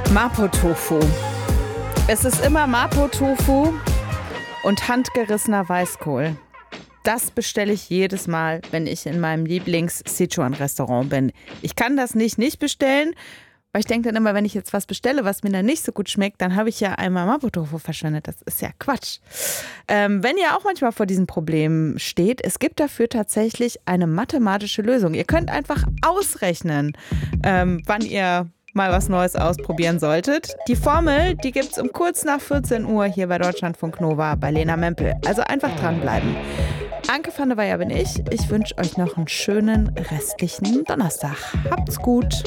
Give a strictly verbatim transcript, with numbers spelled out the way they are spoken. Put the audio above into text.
Mapo-Tofu. Es ist immer Mapo-Tofu und handgerissener Weißkohl. Das bestelle ich jedes Mal, wenn ich in meinem Lieblings-Sichuan-Restaurant bin. Ich kann das nicht nicht bestellen, weil ich denke dann immer, wenn ich jetzt was bestelle, was mir dann nicht so gut schmeckt, dann habe ich ja einmal Mapo-Tofu verschwendet. Das ist ja Quatsch. Ähm, wenn ihr auch manchmal vor diesem Problem steht, es gibt dafür tatsächlich eine mathematische Lösung. Ihr könnt einfach ausrechnen, ähm, wann ihr mal was Neues ausprobieren solltet. Die Formel, die gibt es um kurz nach vierzehn Uhr hier bei Deutschlandfunk Nova bei Lena Mempel. Also einfach dranbleiben. Anke van der Weyer bin ich. Ich wünsche euch noch einen schönen restlichen Donnerstag. Habt's gut.